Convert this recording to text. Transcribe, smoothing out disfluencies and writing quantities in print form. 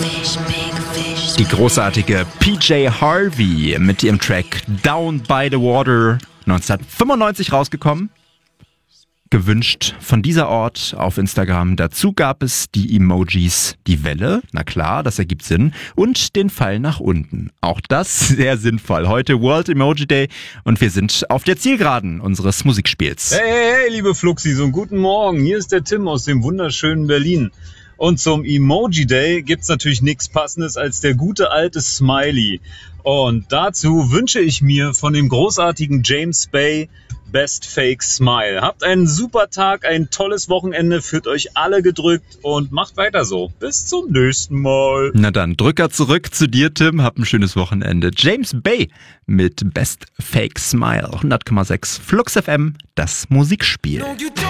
Die großartige PJ Harvey mit ihrem Track Down by the Water, 1995 rausgekommen. Gewünscht von dieser Ort auf Instagram. Dazu gab es die Emojis, die Welle, na klar, das ergibt Sinn, und den Pfeil nach unten. Auch das sehr sinnvoll. Heute World Emoji Day und wir sind auf der Zielgeraden unseres Musikspiels. Hey, liebe Fluxis und guten Morgen. Hier ist der Tim aus dem wunderschönen Berlin. Und zum Emoji Day gibt's natürlich nichts Passendes als der gute alte Smiley. Und dazu wünsche ich mir von dem großartigen James Bay Best Fake Smile. Habt einen super Tag, ein tolles Wochenende, fühlt euch alle gedrückt und macht weiter so. Bis zum nächsten Mal. Na dann, Drücker zurück zu dir, Tim. Hab ein schönes Wochenende. James Bay mit Best Fake Smile. 100,6 Flux FM, das Musikspiel.